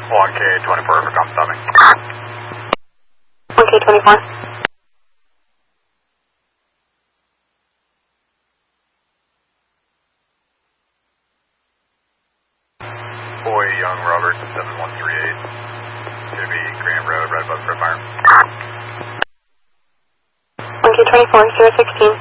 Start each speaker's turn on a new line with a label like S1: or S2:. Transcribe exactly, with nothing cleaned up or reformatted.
S1: one K twenty-four for comp stopping.
S2: one K twenty-four.
S1: Boy Young Robert, seven one three eight. Gonna be Grant Road, right above Fred Meyer.
S2: one K twenty-four, zero sixteen.